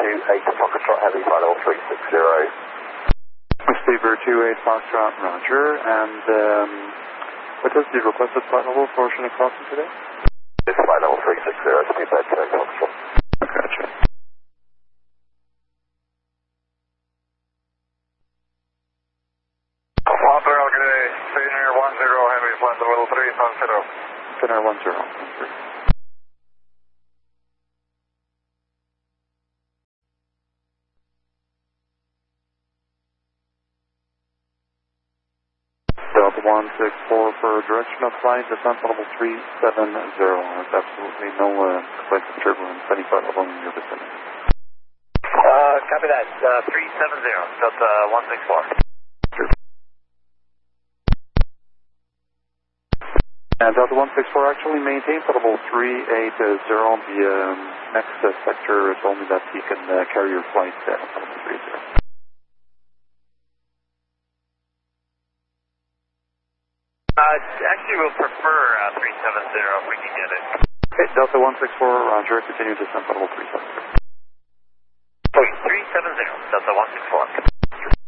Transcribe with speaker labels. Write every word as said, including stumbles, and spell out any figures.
Speaker 1: two eight Foxtrot Heavy, flight level three six zero.
Speaker 2: Receiver two eight Foxtrot, roger. And um, what is the requested flight level for Chinook crossing today?
Speaker 1: It's flight level three six zero, speed bed two eight Foxtrot.
Speaker 2: Gotcha.
Speaker 1: Montreal, good day. Finnair one zero Heavy, flight level three seven zero.
Speaker 2: Finnair one zero. Delta one six four for direction of flight, descent level three seven zero. There's absolutely no uh, flight of turbulence, any flight level in your vicinity.
Speaker 1: Uh, copy that. Uh, three seven zero, Delta one six four.
Speaker 2: And Delta one six four actually maintains at level three eight zero. The um, next uh, sector told me that you can uh, carry your flight at level three zero.
Speaker 1: Uh, actually, we'll prefer uh, three seven zero if we can get it.
Speaker 2: Okay, Delta one six four, roger. Continue descent at level three seven zero.
Speaker 1: three seven zero, Delta one six four.